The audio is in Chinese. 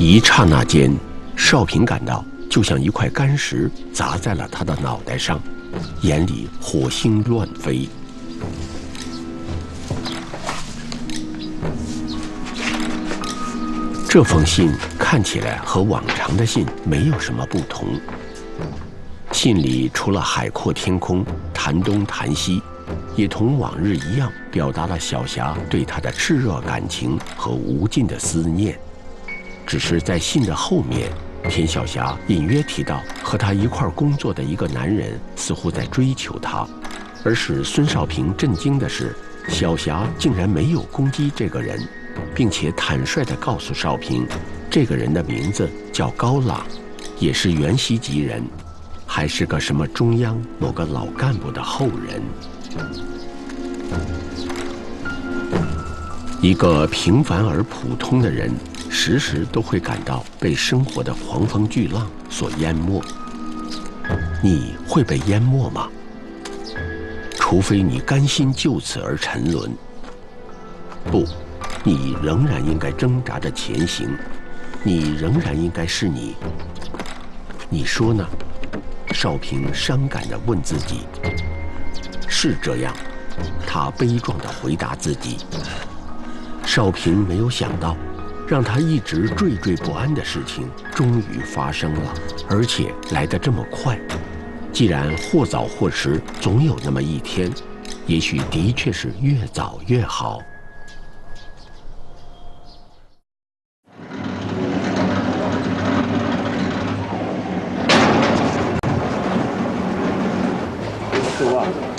一刹那间，少平感到就像一块干石砸在了他的脑袋上，眼里火星乱飞。这封信看起来和往常的信没有什么不同。信里除了海阔天空、谈东谈西，也同往日一样表达了小霞对他的炽热感情和无尽的思念。只是在信的后面，田晓霞隐约提到和他一块工作的一个男人似乎在追求她，而使孙少平震惊的是，小霞竟然没有攻击这个人，并且坦率地告诉少平，这个人的名字叫高朗，也是原袭籍人，还是个什么中央某个老干部的后人。一个平凡而普通的人，时时都会感到被生活的狂风巨浪所淹没。你会被淹没吗？除非你甘心就此而沉沦。不，你仍然应该挣扎着前行，你仍然应该是你。你说呢？少平伤感地问自己。是这样，他悲壮地回答自己。少平没有想到，让他一直惴惴不安的事情终于发生了，而且来得这么快。既然或早或迟总有那么一天，也许的确是越早越好。 走吧。